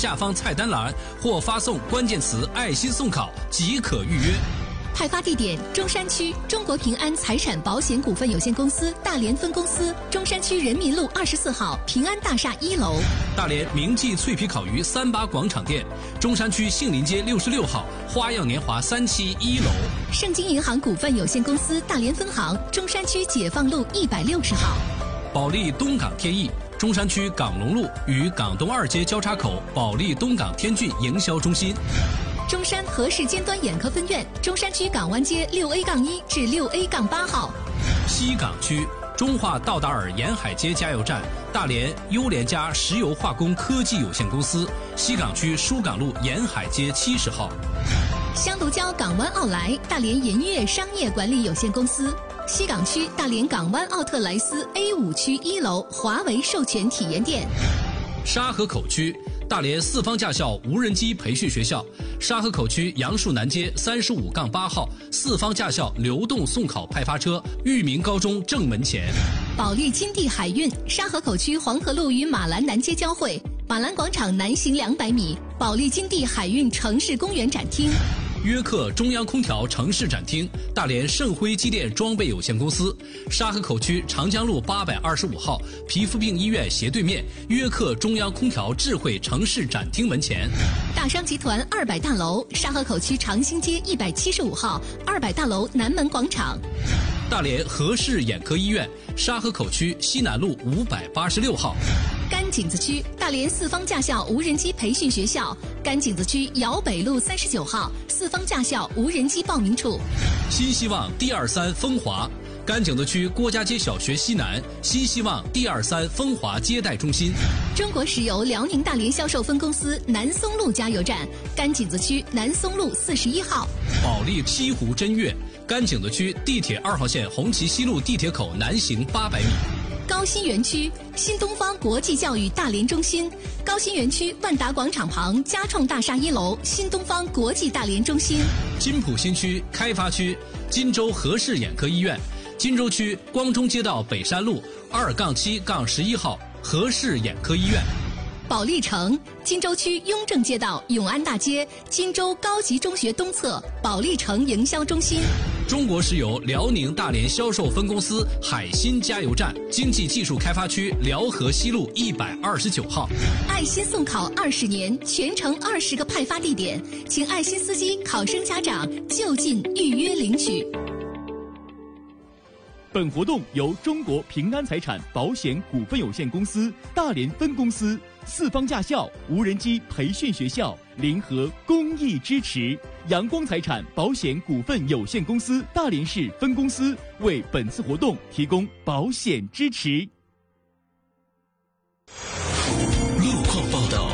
下方菜单栏或发送关键词“爱心送考”即可预约。 派发地点：中山区中国平安财产保险股份有限公司大连分公司，中山区人民路24号平安大厦1楼。 大连明记脆皮烤鱼38广场店，中山区杏林街66号花样年华3期1楼。 盛京银行股份有限公司大连分行，中山区解放路160号。 保利东港天翼，中山区港龙路与港东2街交叉口保利东港天骏营销中心。 中山和氏尖端眼科分院，中山区港湾街6A-1至6A-8号。 西港区中华道达尔沿海街加油站，大连优联家石油化工科技有限公司，西港区疏港路沿海街70号。 香炉礁港湾奥莱，大连银悦商业管理有限公司，西港区大连港湾奥特莱斯 A5区1楼华为授权体验店。 沙河口区大连四方驾校无人机培训学校，沙河口区杨树南街35-8号四方驾校流动送考派发车，裕民高中正门前。 保利金地海运，沙河口区黄河路与马兰南街交汇，马兰广场南行200米，保利金地海运城市公园展厅。 约克中央空调城市展厅，大连盛辉机电装备有限公司，沙河口区长江路825号皮肤病医院斜对面，约克中央空调智慧城市展厅门前。 大商集团200大楼，沙河口区长兴街175号200大楼南门广场。 大连和氏眼科医院，沙河口区西南路586号。 甘井子区大连四方驾校无人机培训学校，甘井子区瑶北路39号四方驾校无人机报名处。 新希望D23风华，甘井子区郭家街小学西南，新希望D23风华接待中心。 中国石油辽宁大连销售分公司南松路加油站，甘井子区南松路41号。 保利西湖真悦，甘井子区地铁2号线红旗西路地铁口南行800米。 高新园区新东方国际教育大连中心，高新园区万达广场旁嘉创大厦1楼新东方国际大连中心。 金浦新区开发区金州和氏眼科医院，金州区光中街道北山路2-7-11号和氏眼科医院。 保利城金州区雍正街道永安大街金州高级中学东侧保利城营销中心。 中国石油辽宁大连销售分公司海新加油站，经济技术开发区辽河西路129号。 爱心送考20年，全程20个派发地点，请爱心司机、考生家长就近预约领取。 本活动由中国平安财产保险股份有限公司大连分公司、四方驾校无人机培训学校联合公益支持，阳光财产保险股份有限公司大连市分公司为本次活动提供保险支持。 路况报道。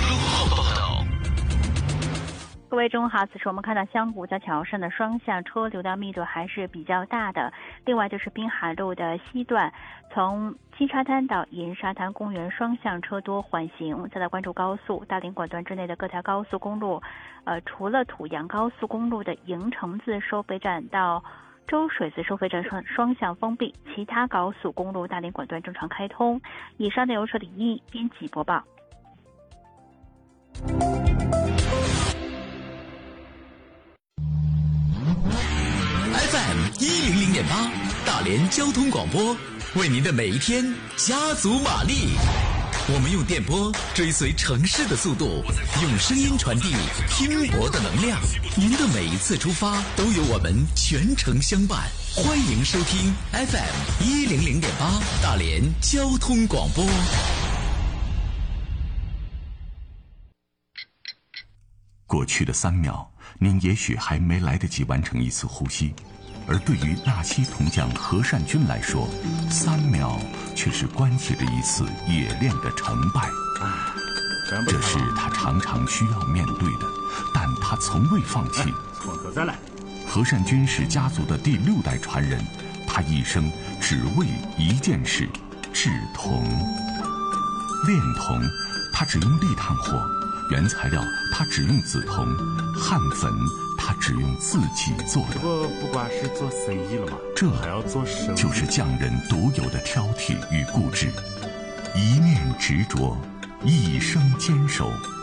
各位中午好，此时我们看到香谷在桥上的双向车流量密度还是比较大的。另外就是滨海路的西段，从金沙滩到银沙滩公园双向车多缓行。再来关注高速，大连管段之内的各条高速公路，除了土阳高速公路的营城自收费站到周水子收费站双向封闭，其他高速公路大连管段正常开通。以上内容是李毅编辑播报。 FM 100.8，大连交通广播，为您的每一天加足马力。我们用电波追随城市的速度，用声音传递拼搏的能量。您的每一次出发都有我们全程相伴。欢迎收听 FM 100.8，大连交通广播。 过去的3秒，您也许还没来得及完成一次呼吸，而对于纳西铜匠何善军来说，3秒却是关系着一次冶炼的成败。这是他常常需要面对的，但他从未放弃。 再来。 何善军是家族的第6代传人，他一生只为一件事：制铜。炼铜，他只用立炭火；原材料，他只用紫铜；焊粉，他只用自己做的。 不光是做生意了嘛， 这还要做生意， 就是匠人独有的挑剔与固执，一念执着，一生坚守。